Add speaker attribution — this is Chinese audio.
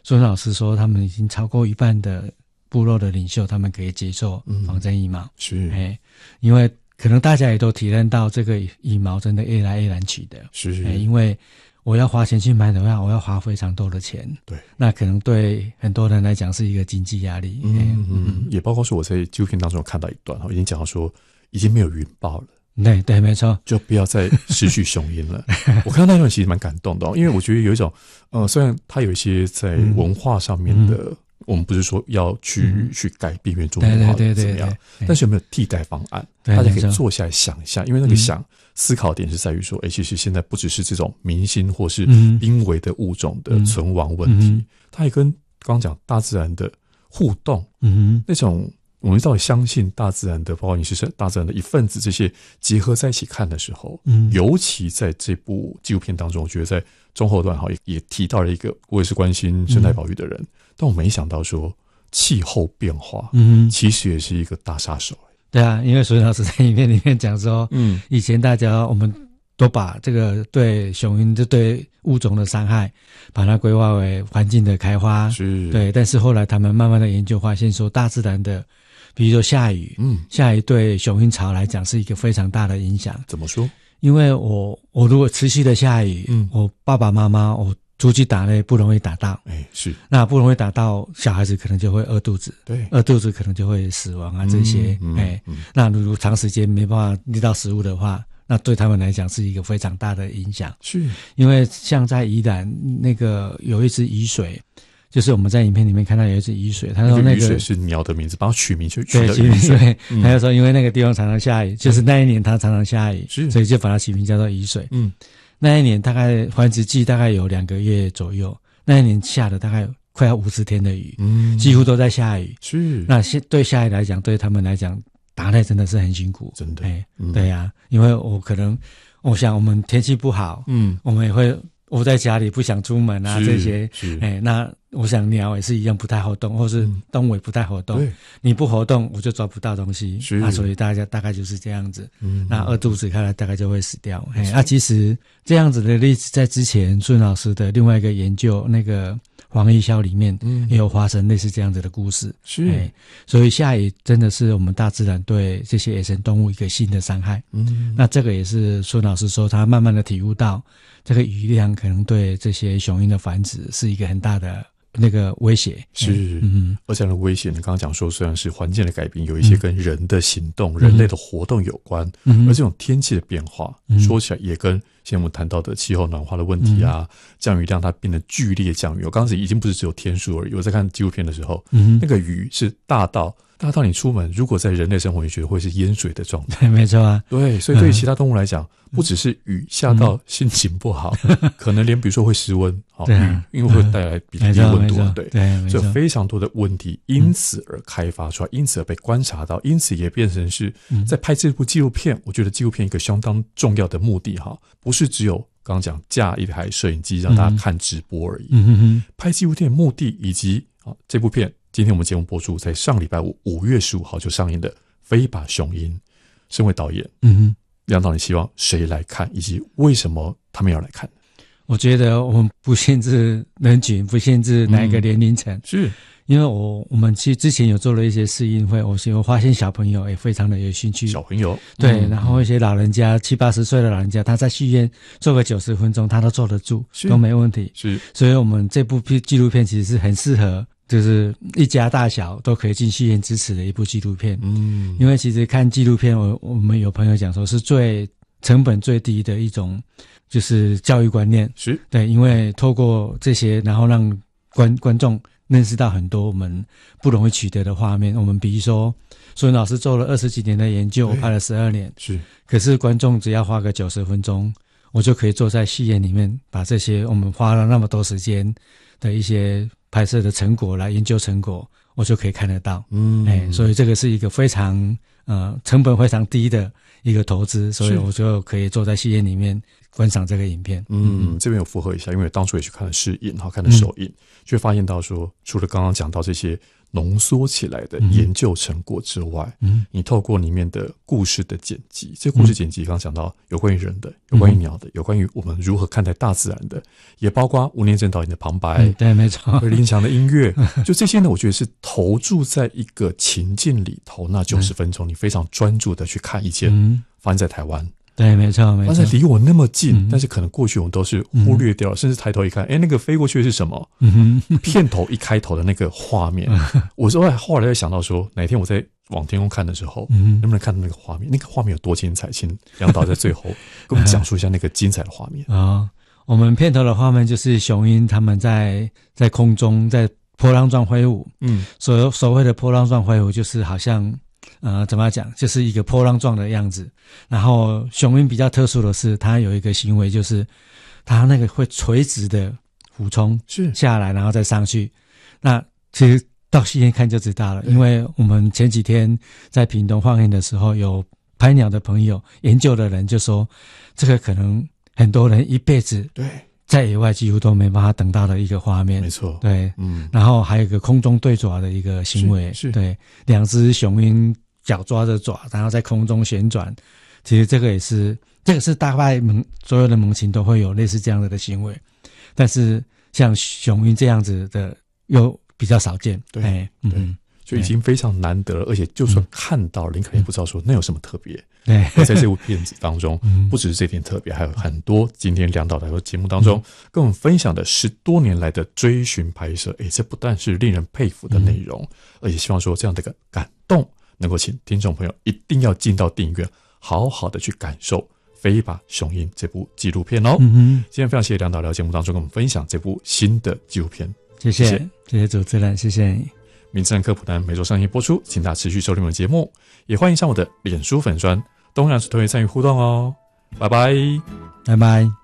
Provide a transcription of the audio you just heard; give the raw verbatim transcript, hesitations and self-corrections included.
Speaker 1: 孙老师说，他们已经超过一半的部落的领袖，他们可以接受仿真羽毛。嗯、
Speaker 2: 是，
Speaker 1: 哎，因为可能大家也都体认到这个羽毛真的越来越难取得。
Speaker 2: 是，
Speaker 1: 哎，因为我要花钱去买的话，我要花非常多的钱。
Speaker 2: 对，
Speaker 1: 那可能对很多人来讲是一个经济压力。
Speaker 2: 嗯嗯嗯，也包括说我在纪录片当中有看到一段，已经讲到说已经没有云豹了。
Speaker 1: 对对，没错，
Speaker 2: 就不要再失去雄鹰了。我看到那段其实蛮感动的、哦，因为我觉得有一种，呃，虽然它有一些在文化上面的，嗯、我们不是说要去、嗯、去改变原住民文化怎么样，对对对对对，但是有没有替代方案？大家可以坐下来想一下，因为那个想、嗯、思考点是在于说，哎，其实现在不只是这种明星或是濒危的物种的存亡问题，嗯、它也跟刚刚讲大自然的互动，嗯，那种。我们到底相信大自然的，包括你是大自然的一份子，这些结合在一起看的时候，嗯，尤其在这部纪录片当中，我觉得在中后段哈也也提到了一个，我也是关心生态保育的人，嗯、但我没想到说气候变化，嗯，其实也是一个大杀手。
Speaker 1: 对啊，因为孙老师在影片里面讲说，嗯，以前大家我们都把这个对雄鹰就对物种的伤害，把它规划为环境的开花，
Speaker 2: 是，
Speaker 1: 对，但是后来他们慢慢的研究发现说，大自然的。比如说下雨，嗯，下雨对雄鹰巢来讲是一个非常大的影响。
Speaker 2: 怎么说？
Speaker 1: 因为我我如果持续的下雨，嗯，我爸爸妈妈我出去打猎不容易打到，
Speaker 2: 哎，是，
Speaker 1: 那不容易打到，小孩子可能就会饿肚子，
Speaker 2: 对，
Speaker 1: 饿肚子可能就会死亡啊，这些，嗯嗯、哎，嗯、那如果长时间没办法猎到食物的话，那对他们来讲是一个非常大的影响。
Speaker 2: 是，
Speaker 1: 因为像在宜兰那个有一只雨水。就是我们在影片里面看到有一只雨水，他说那个
Speaker 2: 雨水是鸟的名字，帮他取名就取
Speaker 1: 对
Speaker 2: 了雨水。
Speaker 1: 对，嗯、他就说因为那个地方常常下雨，就是那一年它常常下雨，
Speaker 2: 是，
Speaker 1: 所以就把它起名叫做雨水。嗯，那一年大概繁殖季大概有两个月左右，那一年下的大概快要五十天的雨，嗯，几乎都在下雨。
Speaker 2: 是，
Speaker 1: 那对下雨来讲，对他们来讲，打猎真的是很辛苦，
Speaker 2: 真的。
Speaker 1: 哎，嗯、对呀、啊，因为我可能，我想我们天气不好，嗯，我们也会。我在家里不想出门啊，这些，哎，那我想鸟也是一样不太活动，或是动物也不太活动。嗯、你不活动，我就抓不到东西，那所以大家大概就是这样子。嗯，那饿肚子看来大概就会死掉。哎，那、啊、其实这样子的例子在之前孙老师的另外一个研究，那个黄义霄里面也有发生类似这样子的故事。
Speaker 2: 是、
Speaker 1: 哎，所以下雨真的是我们大自然对这些野生动物一个新的伤害。嗯，那这个也是孙老师说他慢慢的体悟到。这个雨量可能对这些雄鹰的繁殖是一个很大的那个威胁，
Speaker 2: 是，嗯，而且呢，威胁，你刚刚讲说，虽然是环境的改变，有一些跟人的行动、嗯、人类的活动有关，嗯、而这种天气的变化，嗯、说起来也跟现在我们谈到的气候暖化的问题啊，嗯、降雨量它变得剧烈降雨。我刚才已经不是只有天数而已，我在看纪录片的时候，嗯、那个雨是大到。大到你出门，如果在人类生活，你觉得会是淹水的状态。
Speaker 1: 没错啊，
Speaker 2: 对，所以对于其他动物来讲，嗯、不只是雨下到心情不好，嗯、可能连比如说会失温，好、
Speaker 1: 对啊、
Speaker 2: 雨因为会带来比较低温度啊，对，
Speaker 1: 对，
Speaker 2: 所以非常多的问题因此而开发出来，因此而被观察到，因此也变成是在拍这部纪录片。我觉得纪录片一个相当重要的目的哈，不是只有刚刚讲架一台摄影机让大家看直播而已。嗯哼哼，拍纪录片的目的以及啊这部片。今天我们节目播出，在上礼拜五五月十五号就上映的《飞吧雄鹰》，身为导演，嗯哼，梁导，你希望谁来看，以及为什么他们要来看？
Speaker 1: 我觉得我们不限制人群，不限制哪一个年龄层，
Speaker 2: 嗯、是
Speaker 1: 因为我我们其实之前有做了一些试映会，我我发现小朋友也非常的有兴趣，
Speaker 2: 小朋友
Speaker 1: 对，
Speaker 2: 嗯、
Speaker 1: 然后一些老人家七八十岁的老人家，他在戏院做个九十分钟，他都坐得住，都没问题。
Speaker 2: 是，
Speaker 1: 所以我们这部纪录片其实是很适合。就是一家大小都可以进戏院支持的一部纪录片，嗯，因为其实看纪录片，我我们有朋友讲说是最成本最低的一种，就是教育观念，
Speaker 2: 是
Speaker 1: 对，因为透过这些，然后让观观众认识到很多我们不容易取得的画面。我们比如说，孙老师做了二十几年的研究，我拍了十二年，
Speaker 2: 是，
Speaker 1: 可是观众只要花个九十分钟，我就可以坐在戏院里面，把这些我们花了那么多时间的一些。拍摄的成果来研究成果，我就可以看得到。嗯，哎，所以这个是一个非常呃成本非常低的一个投资，所以我就可以坐在戏院里面观赏这个影片。
Speaker 2: 嗯，这边有附和一下，因为当初也去看了试映，然后看了首映，就、嗯、发现到说，除了刚刚讲到这些浓缩起来的研究成果之外，嗯，你透过里面的故事的剪辑，这故事剪辑刚刚讲到有关于人的，有关于鸟的，有关于我们如何看待大自然的，也包括吴念真导演的旁白，
Speaker 1: 嗯、对，没错，
Speaker 2: 林强的音乐，就这些呢，我觉得是投注在一个情境里头，那九十分钟你非常专注的去看一件发生在台湾。
Speaker 1: 对，没错，没错。
Speaker 2: 但是离我那么近、嗯，但是可能过去我们都是忽略掉了，嗯、甚至抬头一看，哎，那个飞过去的是什么？嗯、片头一开头的那个画面，嗯、我说后来在想到说，哪天我在往天空看的时候，嗯、能不能看到那个画面？那个画面有多精彩？请梁导在最后跟我们讲述一下那个精彩的画面。
Speaker 1: 啊、哦，我们片头的画面就是雄鹰他们在在空中在波浪状挥舞。嗯，所所谓的波浪状挥舞，就是好像。呃，怎么讲？就是一个波浪状的样子。然后雄鹰比较特殊的是，它有一个行为，就是它那个会垂直的俯冲是下来，然后再上去。那其实到戏院看就知道了，因为我们前几天在屏东放映的时候，有拍鸟的朋友、研究的人就说，这个可能很多人一辈子对在野外几乎都没办法等到的一个画面。
Speaker 2: 没错，
Speaker 1: 对，嗯。然后还有一个空中对爪的一个行为，是，是对，两只雄鹰。脚抓着爪，然后在空中旋转，其实这个也是，这个是大概猛所有的猛禽都会有类似这样的的行为，但是像雄鹰这样子的又比较少见。
Speaker 2: 对，哎、对、嗯，就已经非常难得了，而且就算看到了，你可能也不知道说那有什么特别。对，在这部片子当中，不只是这点特别，还有很多今天梁导来到节目当中、嗯、跟我们分享的十多年来的追寻拍摄，诶，这不但是令人佩服的内容，嗯、而且希望说这样的一个感动。能够请听众朋友一定要进到电影院，好好的去感受《飞吧雄鹰》这部纪录片哦。嗯哼，今天非常谢谢梁导来节目当中跟我们分享这部新的纪录片，
Speaker 1: 谢谢，谢谢主持人，谢谢你。
Speaker 2: 名侦探科普单每周上映播出，请大家持续收听我的节目，也欢迎上我的脸书粉专东洋是同学参与互动哦。拜拜，
Speaker 1: 拜拜。